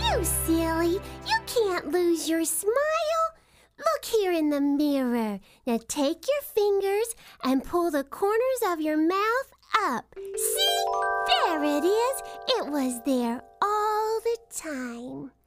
You silly, you can't lose your smile. Look here in the mirror. Now take your fingers and pull the corners of your mouth up. See? There it is. It was there all the time.